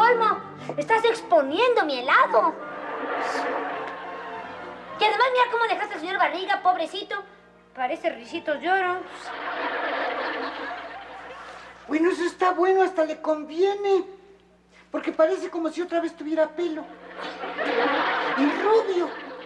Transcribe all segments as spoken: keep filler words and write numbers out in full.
colmo, estás exponiendo mi helado. Y además, mira cómo dejaste al señor Barriga, pobrecito. Parece risito lloro. Bueno, eso está bueno, hasta le conviene. Porque parece como si otra vez tuviera pelo. Y rubio.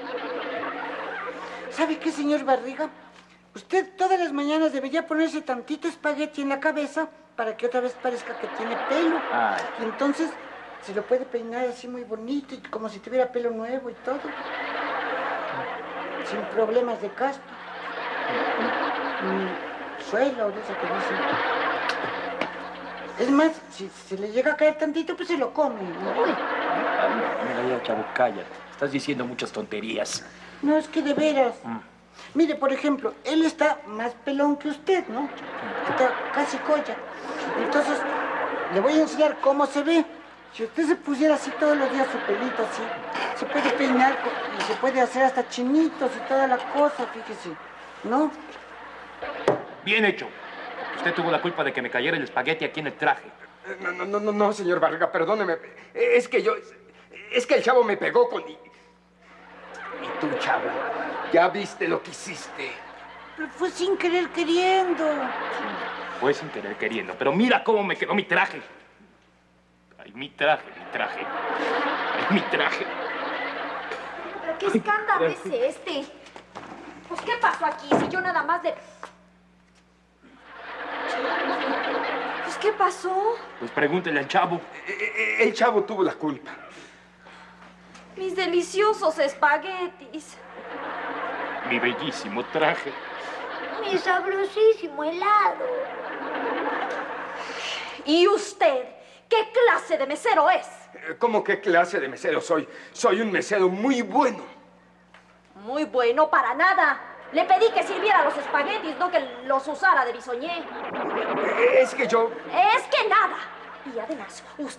¿Sabe qué, señor Barriga? Usted todas las mañanas debería ponerse tantito espagueti en la cabeza para que otra vez parezca que tiene pelo. Ay. Y entonces se lo puede peinar así muy bonito y como si tuviera pelo nuevo y todo. Sin problemas de caspa. Ni suelo, de eso que dicen. Es más, si se le llega a caer tantito, pues se lo come. ¿No? Uy. Mira ya, chavo, cállate. Estás diciendo muchas tonterías. No, es que de veras. Mm. Mire, por ejemplo, él está más pelón que usted, ¿no? Está casi colla. Entonces, le voy a enseñar cómo se ve. Si usted se pusiera así todos los días su pelito así, se puede peinar y se puede hacer hasta chinitos y toda la cosa, fíjese, ¿no? Bien hecho. Usted tuvo la culpa de que me cayera el espagueti aquí en el traje. No, no, no, no, no, señor Barriga, perdóneme. Es que yo... Es que el chavo me pegó con... Y tú, chavo, ya viste lo que hiciste. Pero fue sin querer queriendo. Fue sin querer queriendo, pero mira cómo me quedó mi traje. Ay, mi traje, mi traje. Ay, mi traje. ¿Pero qué escándalo es este? Pues, ¿qué pasó aquí? Si yo nada más de... Pues, ¿qué pasó? Pues pregúntele al chavo. El chavo tuvo la culpa. Mis deliciosos espaguetis. Mi bellísimo traje. Mi sabrosísimo helado. ¿Y usted? ¿Qué clase de mesero es? ¿Cómo qué clase de mesero soy? Soy un mesero muy bueno. Muy bueno para nada. Le pedí que sirviera los espaguetis, no que los usara de bisoñé. Es que yo... Es que nada. Y además, usted...